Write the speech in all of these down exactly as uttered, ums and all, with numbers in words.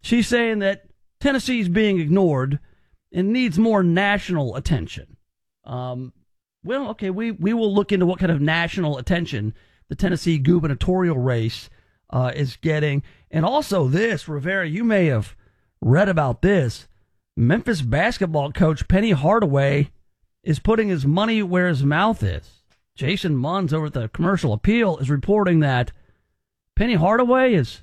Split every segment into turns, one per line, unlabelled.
She's saying that Tennessee's being ignored and needs more national attention. Um, well, okay, we, we will look into what kind of national attention the Tennessee gubernatorial race uh, is getting. And also this, Rivera, you may have read about this. Memphis basketball coach Penny Hardaway is putting his money where his mouth is. Jason Munns over at the Commercial Appeal is reporting that Penny Hardaway is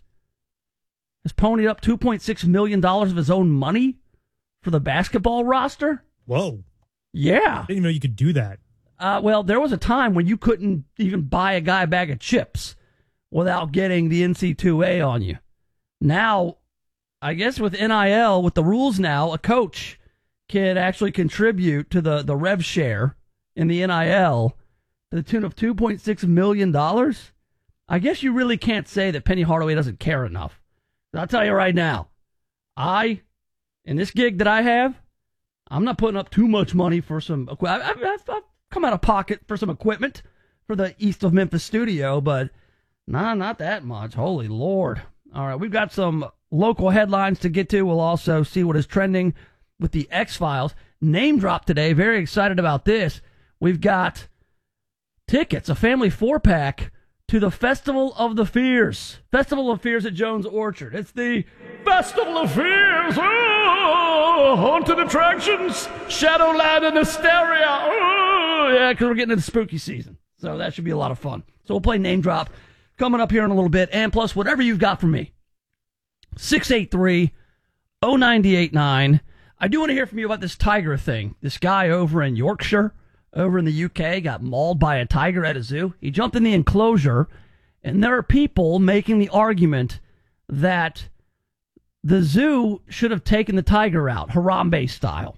has ponied up two point six million dollars of his own money for the basketball roster.
Whoa.
Yeah.
I didn't even know you could do that.
Uh, well, there was a time when you couldn't even buy a guy a bag of chips without getting the N C double A on you. Now, I guess with N I L, with the rules now, a coach can actually contribute to the, the rev share in the N I L to the tune of two point six million dollars. I guess you really can't say that Penny Hardaway doesn't care enough. I'll tell you right now, I, in this gig that I have, I'm not putting up too much money for some equipment. I've, I've, I've come out of pocket for some equipment for the East of Memphis studio, but nah, not that much. Holy Lord. All right, we've got some local headlines to get to. We'll also see what is trending with the X-Files. Name drop today. Very excited about this. We've got tickets, a family four-pack, to the Festival of the Fears. Festival of Fears at Jones Orchard. It's the Festival of Fears. Oh, haunted attractions, Shadowland and Hysteria. Oh, yeah, because we're getting into spooky season. So that should be a lot of fun. So we'll play Name Drop coming up here in a little bit. And plus, whatever you've got for me. six eight three, oh nine eight nine. I do want to hear from you about this tiger thing. This guy over in Yorkshire, over in the U K, got mauled by a tiger at a zoo. He jumped in the enclosure, and there are people making the argument that the zoo should have taken the tiger out, Harambe style.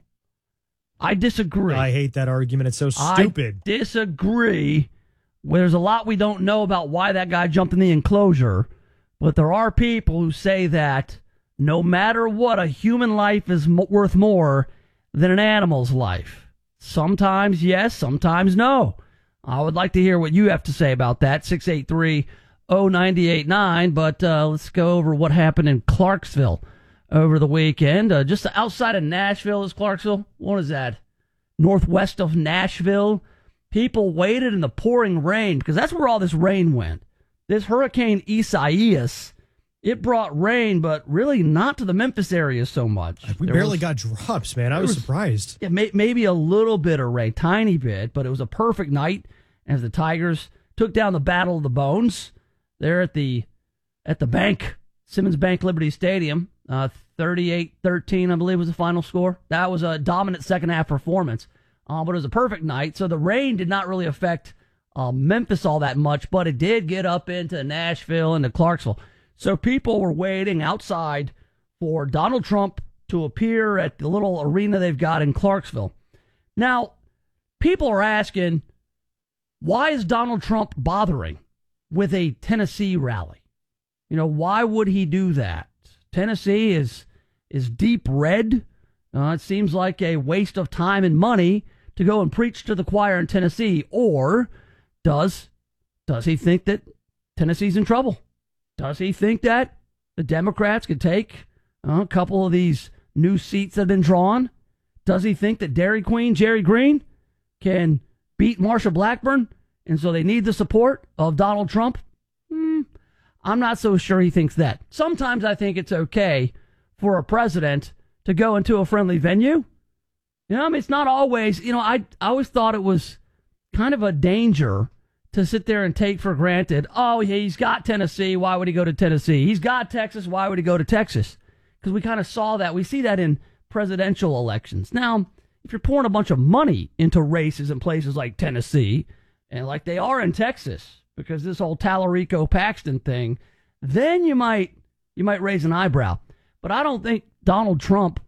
I disagree.
I hate that argument. It's so stupid.
I disagree. Well, there's a lot we don't know about why that guy jumped in the enclosure, but there are people who say that no matter what, a human life is m- worth more than an animal's life. Sometimes yes, sometimes no. I would like to hear what you have to say about that. six eight three, oh nine eight nine. But uh, let's go over what happened in Clarksville over the weekend. Uh, just outside of Nashville is Clarksville. What is that? Northwest of Nashville. People waited in the pouring rain because that's where all this rain went. This Hurricane Isaias, it brought rain, but really not to the Memphis area so much.
We
there
barely
was,
got drops, man. I was, was surprised.
Yeah, may, maybe a little bit of rain, tiny bit, but it was a perfect night as the Tigers took down the Battle of the Bones there at the at the bank, Simmons Bank Liberty Stadium. Uh, thirty-eight thirteen, I believe, was the final score. That was a dominant second half performance, uh, but it was a perfect night. So the rain did not really affect uh, Memphis all that much, but it did get up into Nashville and to Clarksville. So people were waiting outside for Donald Trump to appear at the little arena they've got in Clarksville. Now, people are asking, why is Donald Trump bothering with a Tennessee rally? You know, why would he do that? Tennessee is is deep red. Uh, it seems like a waste of time and money to go and preach to the choir in Tennessee. Or does does he think that Tennessee's in trouble? Does he think that the Democrats could take uh, a couple of these new seats that have been drawn? Does he think that Dairy Queen, Jerry Green, can beat Marsha Blackburn, and so they need the support of Donald Trump? Hmm, I'm not so sure he thinks that. Sometimes I think it's okay for a president to go into a friendly venue. You know, I mean, it's not always, you know, I, I always thought it was kind of a danger to sit there and take for granted, oh, he's got Tennessee, why would he go to Tennessee? He's got Texas, why would he go to Texas? Because we kind of saw that. We see that in presidential elections. Now, if you're pouring a bunch of money into races in places like Tennessee, and like they are in Texas, because this whole Tallarico-Paxton thing, then you might you might raise an eyebrow. But I don't think Donald Trump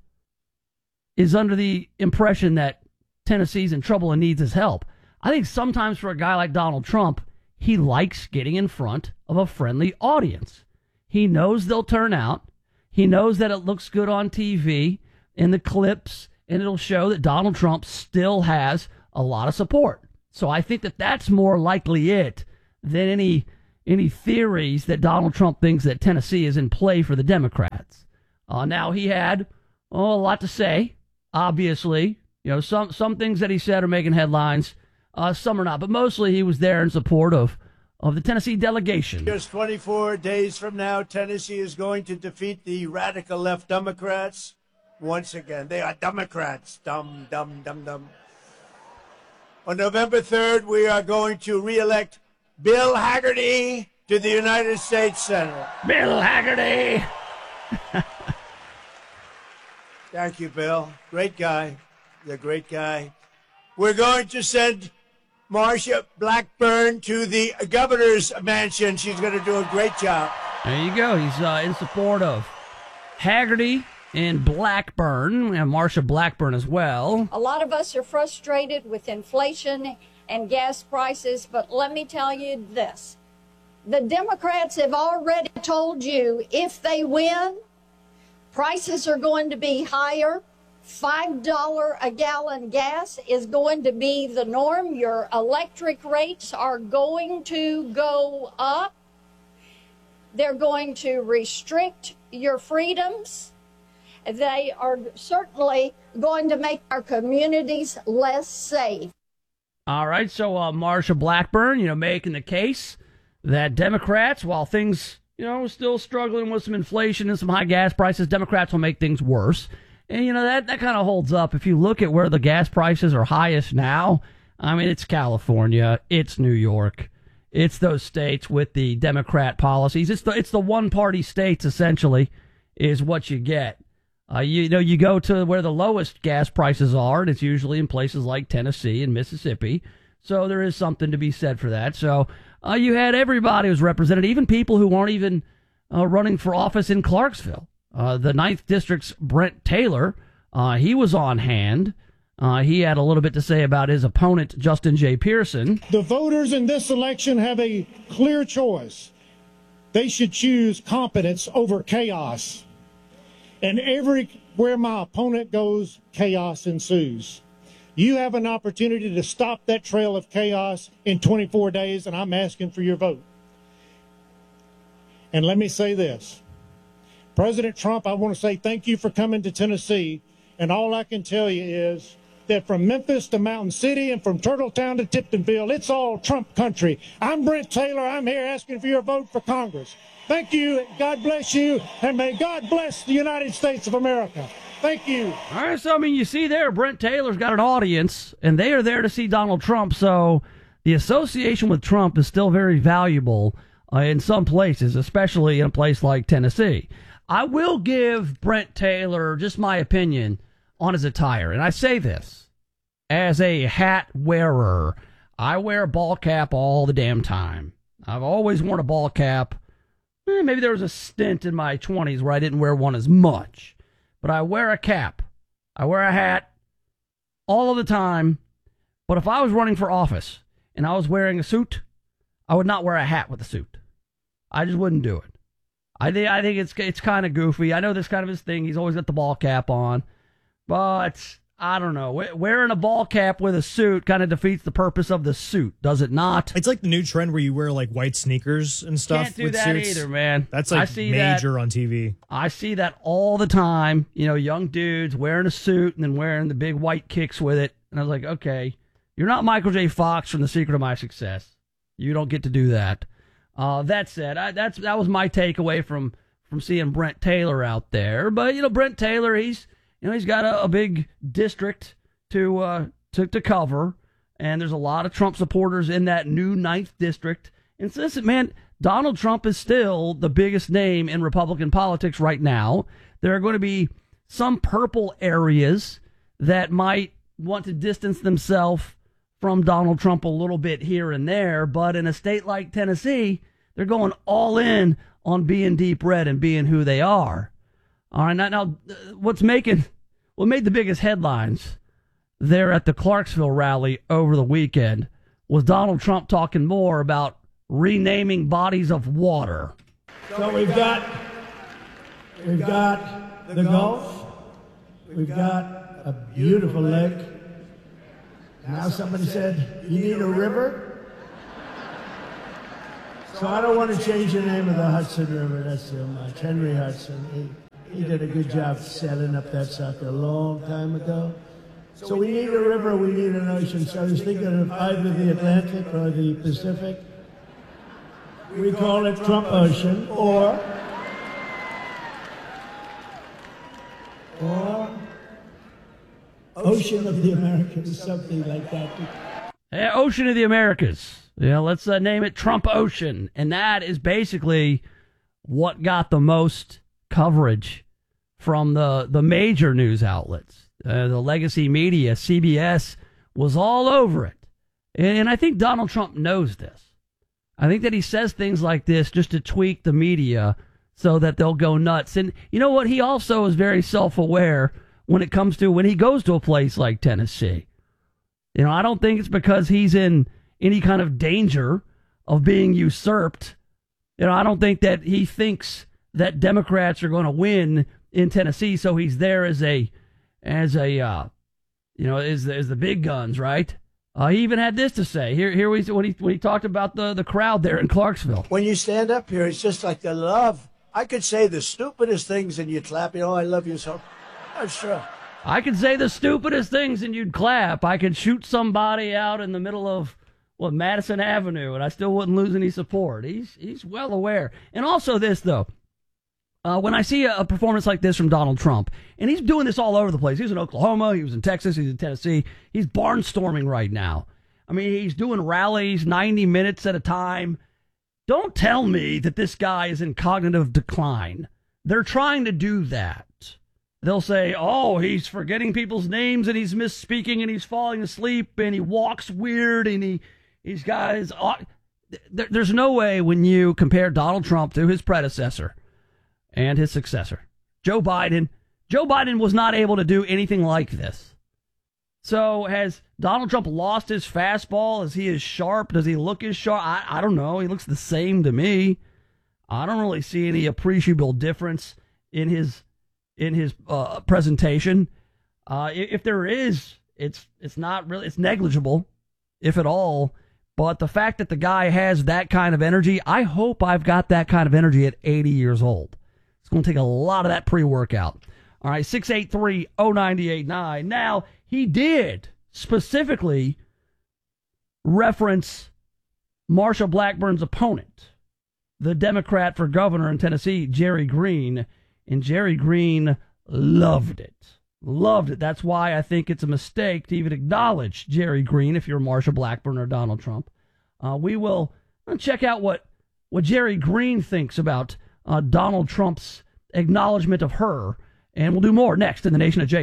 is under the impression that Tennessee's in trouble and needs his help. I think sometimes for a guy like Donald Trump, he likes getting in front of a friendly audience. He knows they'll turn out. He knows that it looks good on T V in the clips, and it'll show that Donald Trump still has a lot of support. So I think that that's more likely it than any any theories that Donald Trump thinks that Tennessee is in play for the Democrats. Uh, now, he had oh, a lot to say, obviously. You know, some, some things that he said are making headlines, uh, some are not. But mostly he was there in support of, of the Tennessee delegation.
Just twenty-four days from now, Tennessee is going to defeat the radical left Democrats once again. They are Democrats. Dumb, dumb, dumb, dumb. On November third, we are going to re-elect Bill Hagerty to the United States Senate.
Bill Hagerty!
Thank you, Bill. Great guy. You're a great guy. We're going to send Marsha Blackburn to the governor's mansion. She's going to do a great job.
There you go. He's uh, in support of Hagerty and Blackburn, and Marsha Blackburn as well.
A lot of us are frustrated with inflation and gas prices, but let me tell you this. The Democrats have already told you if they win, prices are going to be higher. five dollars a gallon gas is going to be the norm. Your electric rates are going to go up. They're going to restrict your freedoms. They are certainly going to make our communities less safe.
All right, so uh, Marsha Blackburn, you know, making the case that Democrats, while things, you know, still struggling with some inflation and some high gas prices, Democrats will make things worse. And, you know, that, that kind of holds up. If you look at where the gas prices are highest now, I mean, it's California, it's New York, it's those states with the Democrat policies. It's the, it's the one-party states, essentially, is what you get. Uh, you, you know, you go to where the lowest gas prices are, and it's usually in places like Tennessee and Mississippi. So there is something to be said for that. So uh, you had everybody who's represented, even people who weren't even uh, running for office in Clarksville. Uh, the ninth District's Brent Taylor, uh, he was on hand. Uh, he had a little bit to say about his opponent, Justin J. Pearson.
The voters in this election have a clear choice. They should choose competence over chaos. And everywhere my opponent goes, chaos ensues. You have an opportunity to stop that trail of chaos in twenty-four days, and I'm asking for your vote. And let me say this. President Trump, I want to say thank you for coming to Tennessee. And all I can tell you is that from Memphis to Mountain City and from Turtletown to Tiptonville, it's all Trump country. I'm Brent Taylor. I'm here asking for your vote for Congress. Thank you. God bless you. And may God bless the United States of America. Thank you.
All right. So, I mean, you see there, Brent Taylor's got an audience, and they are there to see Donald Trump. So the association with Trump is still very valuable uh, in some places, especially in a place like Tennessee. I will give Brent Taylor just my opinion on his attire. And I say this as a hat wearer. I wear a ball cap all the damn time. I've always worn a ball cap. Eh, maybe there was a stint in my twenties where I didn't wear one as much. But I wear a cap. I wear a hat all of the time. But if I was running for office and I was wearing a suit, I would not wear a hat with a suit. I just wouldn't do it. I think I think it's it's kind of goofy. I know this kind of his thing. He's always got the ball cap on, but I don't know. Wearing a ball cap with a suit kind of defeats the purpose of the suit, does it not?
It's like the new trend where you wear like white sneakers and stuff.
Can't do
with
that
suits.
either, man.
That's like
I see
major
that,
on T V.
I see that all the time. You know, young dudes wearing a suit and then wearing the big white kicks with it. And I was like, okay, you're not Michael J. Fox from The Secret of My Success. You don't get to do that. Uh, that said, I, that's that was my takeaway from. from seeing Brent Taylor out there. But, you know, Brent Taylor, he's, you know, he's got a, a big district to, uh, to, to cover. And there's a lot of Trump supporters in that new ninth district. And so, listen, man, Donald Trump is still the biggest name in Republican politics right now. There are going to be some purple areas that might want to distance themselves from Donald Trump a little bit here and there. But in a state like Tennessee, they're going all in on being deep red and being who they are. All right, now, now what's making, what made the biggest headlines there at the Clarksville rally over the weekend was Donald Trump talking more about renaming bodies of water.
So we've got, we've got the Gulf, we've got a beautiful lake. Now somebody said, you need a river? So I don't want to change the name of the Hudson River. That's too much. Henry Hudson. he did a good job setting up that sucker a long time ago. So we need a river, we need an ocean. So I was thinking of either the Atlantic or the Pacific. We call it Trump Ocean, or, or Ocean of the Americas, something like that.
Yeah, Ocean of the Americas. Yeah, let's uh, name it Trump Ocean. And that is basically what got the most coverage from the, the major news outlets. Uh, the legacy media, C B S, was all over it. And I think Donald Trump knows this. I think that he says things like this just to tweak the media so that they'll go nuts. And you know what? He also is very self-aware when it comes to when he goes to a place like Tennessee. You know, I don't think it's because he's in any kind of danger of being usurped. You know, I don't think that he thinks that Democrats are going to win in Tennessee, so he's there as a, as a, uh, you know, as the, as the big guns, right? Uh, he even had this to say. Here, here we when he when he talked about the the crowd there in Clarksville.
When you stand up here, it's just like the love. I could say the stupidest things and you'd clap. You know, I love you so. That's true.
I could say the stupidest things and you'd clap. I could shoot somebody out in the middle of what Madison Avenue and I still wouldn't lose any support. He's he's well aware. And also this though, uh, when I see a, a performance like this from Donald Trump, and he's doing this all over the place. He was in Oklahoma, he was in Texas, he's in Tennessee. He's barnstorming right now. I mean, he's doing rallies ninety minutes at a time. Don't tell me that this guy is in cognitive decline. They're trying to do that. They'll say, oh, he's forgetting people's names and he's misspeaking and he's falling asleep and he walks weird and he, he's got his... There, there's no way when you compare Donald Trump to his predecessor and his successor, Joe Biden. Joe Biden was not able to do anything like this. So has Donald Trump lost his fastball? Is he as sharp? Does he look as sharp? I, I don't know. He looks the same to me. I don't really see any appreciable difference in his... in his uh, presentation. Uh, if there is, it's it's not really, it's negligible, if at all. But the fact that the guy has that kind of energy, I hope I've got that kind of energy at eighty years old. It's going to take a lot of that pre-workout. All right, six eight three, oh nine eight nine. Now, he did specifically reference Marsha Blackburn's opponent, the Democrat for governor in Tennessee, Jerry Green. And Jerry Green loved it. Loved it. That's why I think it's a mistake to even acknowledge Jerry Green if you're Marsha Blackburn or Donald Trump. Uh, we will check out what, what Jerry Green thinks about uh, Donald Trump's acknowledgement of her. And we'll do more next in the Nation of Jake.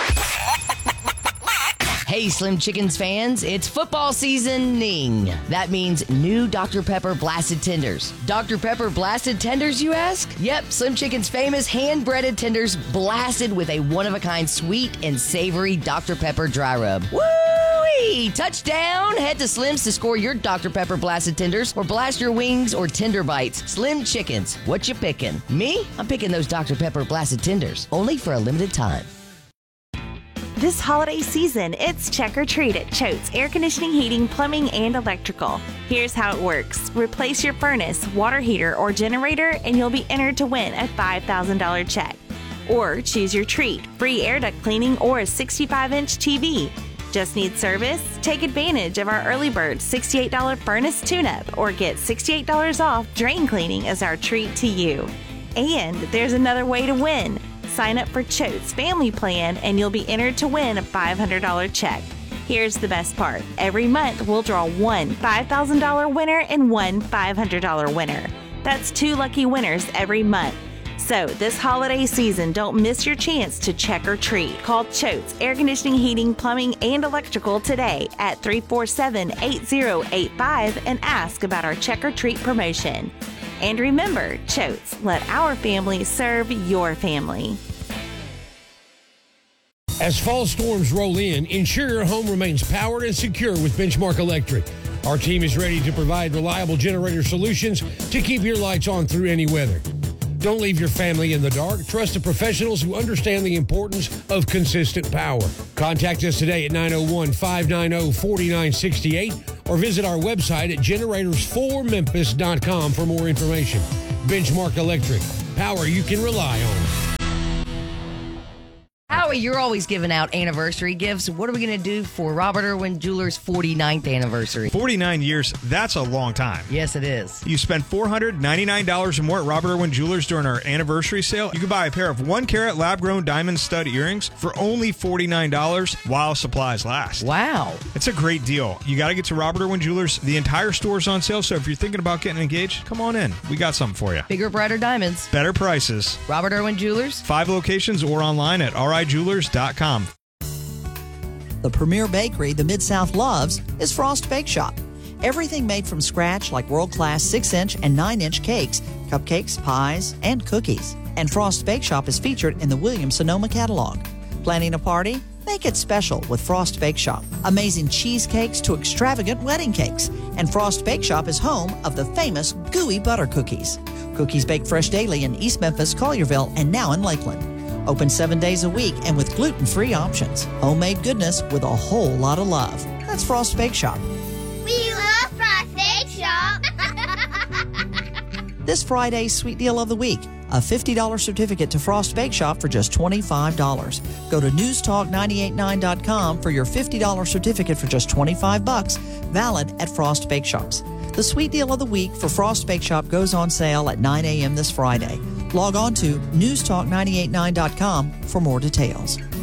Hey, Slim Chickens fans, it's football seasoning. That means new Doctor Pepper Blasted Tenders. Doctor Pepper Blasted Tenders, you ask? Yep, Slim Chicken's famous hand-breaded tenders blasted with a one-of-a-kind sweet and savory Doctor Pepper dry rub. Woo-wee! Touchdown! Head to Slim's to score your Doctor Pepper Blasted Tenders or blast your wings or tender bites. Slim Chickens, what you picking? Me? I'm picking those Doctor Pepper Blasted Tenders, only for a limited time.
This holiday season, it's Check or Treat at Choate's Air Conditioning, Heating, Plumbing, and Electrical. Here's how it works. Replace your furnace, water heater, or generator, and you'll be entered to win a five thousand dollars check. Or choose your treat, free air duct cleaning or a sixty-five inch T V. Just need service? Take advantage of our early bird sixty-eight dollars furnace tune-up or get sixty-eight dollars off drain cleaning as our treat to you. And there's another way to win. Sign up for Choate's Family Plan and you'll be entered to win a five hundred dollars check. Here's the best part. Every month we'll draw one five thousand dollars winner and one five hundred dollars winner. That's two lucky winners every month. So this holiday season, don't miss your chance to check or treat. Call Choate's Air Conditioning, Heating, Plumbing, and Electrical today at three four seven, eight zero eight five and ask about our check or treat promotion. And remember, Choate's, let our family serve your family.
As fall storms roll in, ensure your home remains powered and secure with Benchmark Electric. Our team is ready to provide reliable generator solutions to keep your lights on through any weather. Don't leave your family in the dark. Trust the professionals who understand the importance of consistent power. Contact us today at nine oh one, five nine oh, four nine six eight or visit our website at generators for memphis dot com for more information. Benchmark Electric. Power you can rely on.
Howie, you're always giving out anniversary gifts. What are we going to do for Robert Irwin Jewelers' forty-ninth anniversary?
forty-nine years, that's a long time.
Yes, it is.
You spend four hundred ninety-nine dollars or more at Robert Irwin Jewelers during our anniversary sale. You can buy a pair of one-carat lab-grown diamond stud earrings for only forty-nine dollars while supplies last.
Wow.
It's a great deal. You got to get to Robert Irwin Jewelers. The entire store's on sale, so if you're thinking about getting engaged, come on in. We got something for you.
Bigger, brighter diamonds.
Better prices.
Robert Irwin Jewelers.
Five locations or online at r i jewelers dot com.
The premier bakery the Mid-South loves is Frost Bake Shop. Everything made from scratch like world-class six-inch and nine-inch cakes, cupcakes, pies, and cookies. And Frost Bake Shop is featured in the Williams-Sonoma catalog. Planning a party? Make it special with Frost Bake Shop. Amazing cheesecakes to extravagant wedding cakes. And Frost Bake Shop is home of the famous gooey butter cookies. Cookies baked fresh daily in East Memphis, Collierville, and now in Lakeland. Open seven days a week and with gluten-free options. Homemade goodness with a whole lot of love. That's Frost Bake Shop.
We love Frost Bake Shop.
This Friday's sweet deal of the week, a fifty dollars certificate to Frost Bake Shop for just twenty-five dollars. Go to news talk nine eight nine dot com for your fifty dollars certificate for just twenty-five bucks, valid at Frost Bake Shops. The sweet deal of the week for Frost Bake Shop goes on sale at nine a.m. this Friday. Log on to news talk nine eight nine dot com for more details.